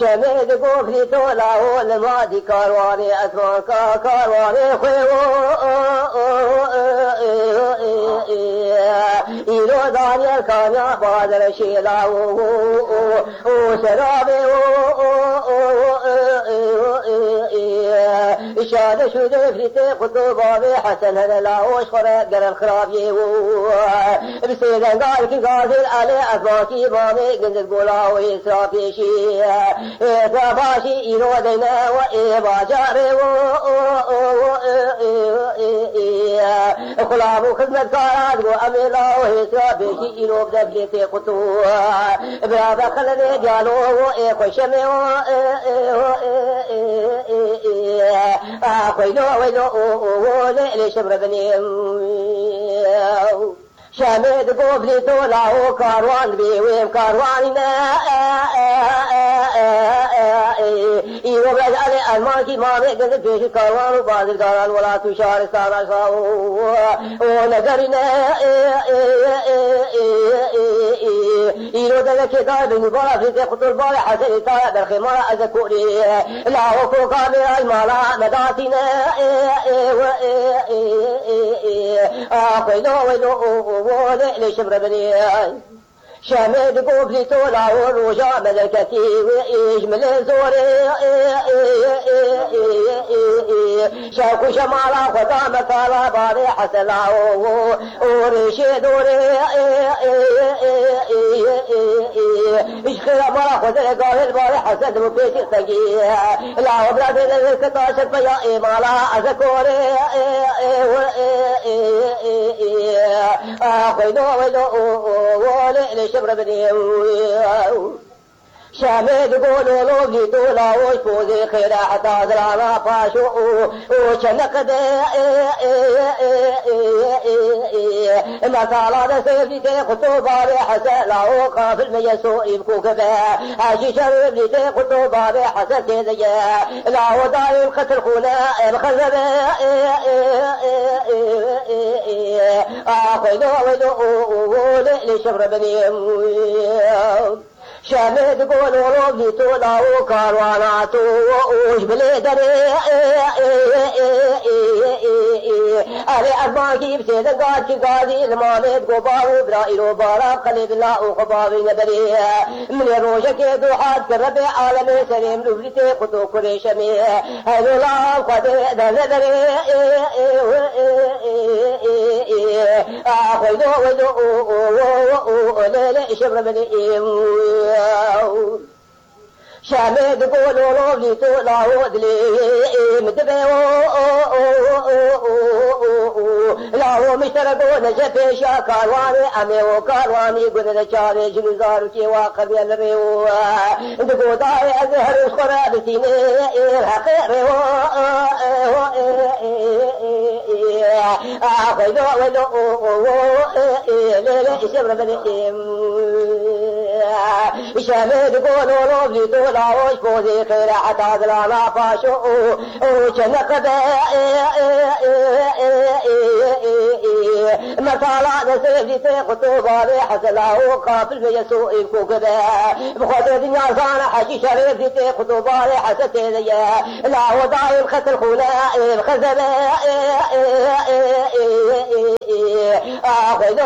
شمید گفتی تو لاول مادی کاروانی اتوان کاروانی خویو ایرو دانیل کانیا بادر شیلاو شرابی شاد شده فریت قطو بابی حسن هلاوش خورد گرم خرابی بسیدن دار کی غازل علی ازواکی بابی گندد بولا و اسرا پیشی تباشی ایرو دینا و ایبا جاره خلابو خدمت کارات گو امیلا و اسرا پیشی ایرو بدبلیت قطو برابا خلده جالو و ای خوشمی و خویلو ویلو لیلی شبر بنیم شامد قبلی تو لاو کاروان بیویم کاروانی ایو بجعل المان کی مامه گذر پیش کاروان و بازرگاران ولا تو شهرستان اشاو و نگرین ایرو دل که دار بینی بالا فیت خطور بال حسن تایا در خیمارا از کوری لاو کو کامرای مالا مداتین خویلو ویلو ولي شبر بني شامد قبلي طولع والرجاء ملكتي ويجمل زوري شاكو شمالا خطام كالا باري حسلا ورشي دوري اشخي مرا خذ قاهل باري حسد وبيتي تقي لا وبلاد الكتاشر فيا إيمالا أذكوري خوينو ولي شبر بني شامد قولوا لوجي دولا وشفوزي خيرا حتى زلانا فاشو وشنقد ما صالا سيبلي خطو باري حسن لاو قافل ميسو يبكو كذا عشي شرب لي خطو باري حسن تيزيا لاو دايم قتل خونا الخزب خويلو ويلو لشبر بني شامد قولوا روبي تولاو كارواناتو وش بليدري علي أرباكي بسيدن قاتي قاضي المامد قباو برائلو بارا قلب الله وقباوي نبري من الروجة كيدو حاد كربي عالمي سريم لفلتي قطو كريشمي هلو الله قدر دردري خويدو ويدو ليلي شبر بني شامد قولوا لوبلي تولاو دلي مدبيو لاو مشترقو نجفي شا كارواني اميو كارواني قدر چاري جنزارو كي واقب يلريو دقو داي ازهر اسخرا بسيني الحقيريو خويدو ويدو ليلي شبر بنيم شامد قولوا لوبلي تولاو شفوزي خيرا حتى زلانا فاشو وشنقد مثالا نسيبلي تقطو باري حسلاو قافل بيسو يبكو كذا بخوة دنيا صانا حشي شريف تقطو باري حسد ذيا لا وضعي الخسر خونا الخزب